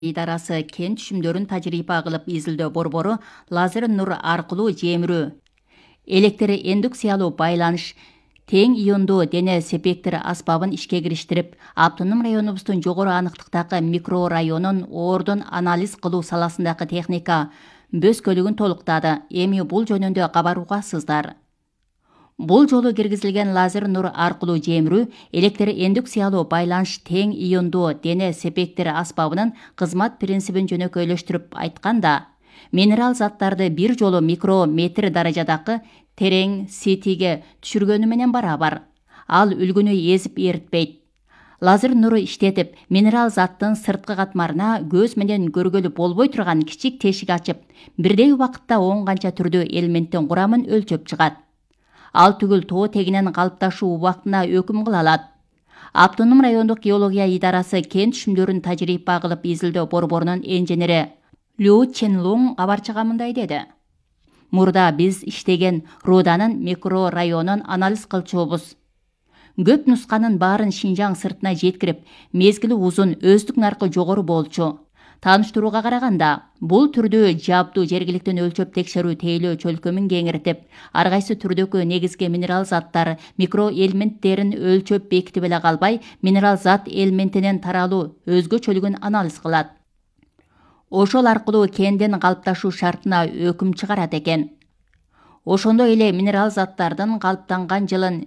идарасы кен түшүмдөрүн тажрыйба кылып изилдөө борбору лазер нур аркылуу жемирүү, электр индукциялуу байланыш, тең иондуу дене спектр аспабын ишке кириштирип, автоном районубуздун жогору аныктыктагы микрорайонун ордун анализ кылуу саласындагы техника бөскөлүгүн толуктады. Эми бул жөнүндө кабаруугасыздар. Бул жолу киргизилген лазер нур аркылуу жемирүү, электр индукциялуу байланыш тең иондуу дене спектр аспабынын кызмат принцибин жөнөкөйлөштүрүп айтканда, минерал заттарды бир жолу микрометр даражадагы терең ситиге түшүргөнү менен барабар. Ал үлгүнү эзип эритпейт. Лазер нуру иштетип, минерал заттын сырткы катмарына көз менен көргөлү болбой турган кичик тешик ачып, бирдей убакытта он канча түрдүү элементтин курамын өлчөп чыгат. Ал түгүл тоо тегинен калыпташуу убактына өкүм кыла алат. Автоном райондук геология идарасы кен түшүмдөрүн тажрыйба кылып изилдөө борборунун инженери Лю Ченлуң кабарчыга мындай деди. Мурда биз иштеген руданын микрорайонун анализ кылчубуз. Көп нусканын баарын Шинжаң сыртына жеткирип, мезгили узун, өздүк наркы жогору болчу. Тааныштырууга караганда, бул түрдүү жабдуу жергиликтен өлчөп текшерүү тейлөө чөлкөмүн кеңиртип, ар кайсы түрдөгү негизги минерал заттар микроэлементтерин өлчөп бекитип эле калбай, минерал зат элементинин таралуу өзгөчөлүгүн анализ кылат. Ошол аркылуу кендин калыпташуу шартына өкүм чыгарат экен. Ошондой эле минерал заттардын калыптанган жылын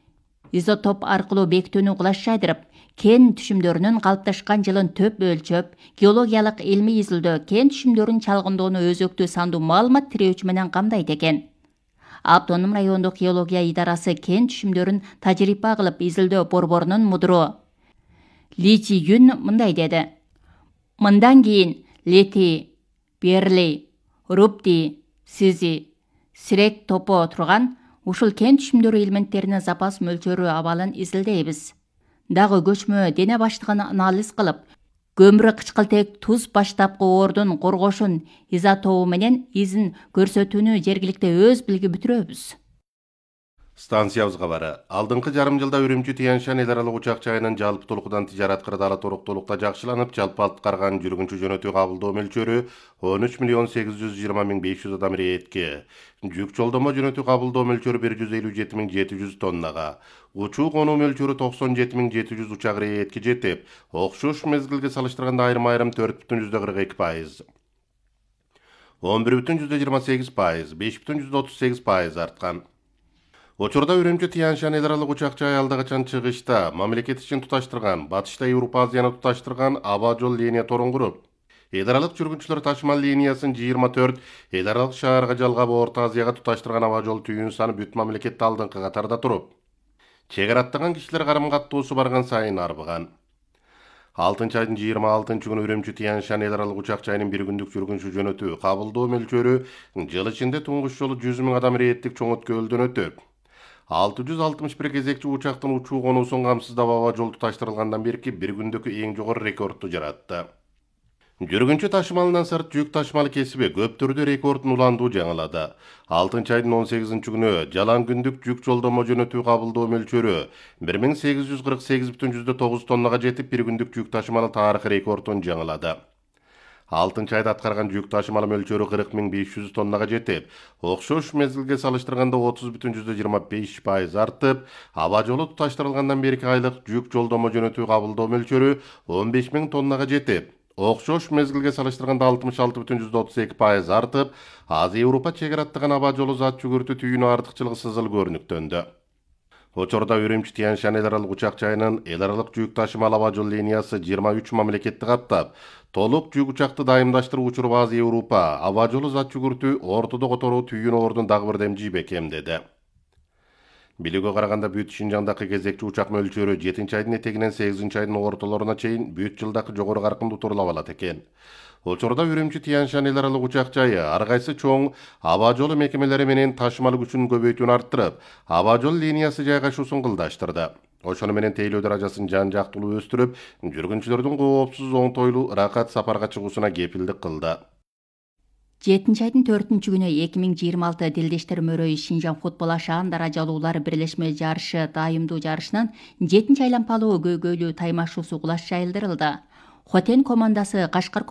изотоп аркылуу бекитүүнү кулаш жайдырып, кен түшүмдөрүнүн калыпташкан жылын төп өлчөп, геологиялык илмий изилдөө кен түшүмдөрүн чалгындоону өзөктүү сандуу маалымат тирөөчү менен камдайт экен. Автоном райондук геология идарасы кен түшүмдөрүн тажрыйба кылып изилдөө борборунун мудуру Ли Чи Юн мындай деди. Мындан кийин литий, берилий, рубдий, сизи, сирек топо турган ушул кен түшүмдөрү элементтеринин запас мөлчөрү абалын изилдейбиз. Дагы көчмө дене баштыгын анализ кылып, көмүр кычкылтек туз баштапкы ордун коргошун изотопу менен изин көрсөтүүнү жергиликте өз билги бүтүрөбүз. Станциябыз кабары. Алдыңкы жарым жылда Үрүмчү Тянь-Шань эл аралык учак жайынын жалпы толукудан тижарат кырдаалы торуктуулукта жакшыланып, жалпы аткарган жүргүнчү жөнөтүү кабылдоо мөлчөрү 13.820.500 адам рейетке, жүк жолдомо жөнөтүү кабылдоо мөлчөрү 157.700 тоннага, учуу конуу мөлчөрү 97.700 учак рейетке жетип, окшош мезгилге салыштырганда айрым-айрым 4,42%, 11,28%, 5,38% арткан. Учурда Үрүмчү Тянь-Шань эл аралык учак жайы алда качан чыгышта мамлекет ишин туташтырган, батышта Европа Азияны туташтырган аба жол линия торун куруп, эл аралык жүргүнчүлөр ташмал линиясын 24 эл аралык шаарга жалгап Орто Азияга туташтырган аба жол түйүн саны бүт мамлекетте алдыңкы катарда туруп, чек араттаган кишилер карым каттоосу барган сайын арбыган. 6 айдын 26 күнү Үрүмчү Тянь-Шань эл аралык учак жайынын бир күндүк жүргүнчү жөнөтүү кабылдоо мөлчөрү жыл ичинде туңгуч жолу 100.000 адам рейеттик чоң өткөлдөн өтүп, 661 кезекчи учактын учуу конуусун камсыздап аба жол туташтырылгандан берки бир күндөгү эң жогору рекордду жаратты. Жүргүнчү ташымалынан сырт жүк ташымалы кесиби көп түрдө рекордун уландуу жаңылады. 6 айдын 18 күнү жалаң күндүк жүк жолдомо жөнөтүү кабылдоо мөлчөрү 1848,9 тоннага жетип, бир күндүк жүк ташымалы тарыхый рекордун жаңылады. 6 айда аткарган жүк ташымалы мөлчөрү 40.500 тоннага жетип, окшош мезгилге салыштырганда 30,25% артып, аба жолу туташтырылгандан берки айлык жүк жолдомо жөнөтүү кабылдоо мөлчөрү 15.000 тоннага жетип, окшош мезгилге салыштырганда 66,32% артып, Азия Европа чек араттаган аба жолу зат жүгүртүү түйүнү артыкчылыгы сызыл көрүнүктөндү. Учурда Үрүмчү Тянь-Шань эл аралык учак жайынын эл аралык жүк ташымал аба жол линиясы 23 мамлекетти каптап, толук жүк учакты дайымдаштыруу учуруп Азия Европа аба жолу зат жүгүртүү ортодо которуу түйүн ордун дагы бирдем бекемдеди. Билүүгө караганда бүт Шинжаңдагы кезекчи учак мөлчөрү 7 айдын этегинен 8 айдын ортолоруна чейин бүт жылдагы жогору каркынды турлап алат экен. Учурда Үрүмчү Тянь-Шань эл аралык учак жайы ар кайсы чоң аба жолу мекемелери менен ташымал күчүнүн көбөйтүүнү арттырып, аба жол линиясы жайгашуусун кылдаштырды. Ошону менен тейлөө даражасын жан-жактылуу өстүрүп, жүргүнчүлөрдүн коопсуз оңтойлуу ырахат сапарга чыгуусуна кепилдик кылды. 7 айдын 4 күнү 2026 Дилдештер мөрөйү Шинжаң футбол ашаан даражалуулар бирлешме жарышы дайымдуу жарышынын 7 айлампалуу көйгөйлүү таймашуусу кулаш жайылдырылды. Хотен командасы Кашкар